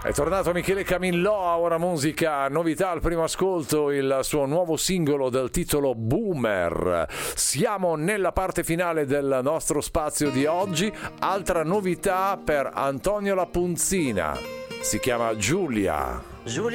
È tornato Michele Camillò a Ora Musica, novità al primo ascolto, il suo nuovo singolo del titolo Boomer. Siamo nella parte finale del nostro spazio di oggi, altra novità per Antonio Lapunzina, si chiama Giulia. Giulia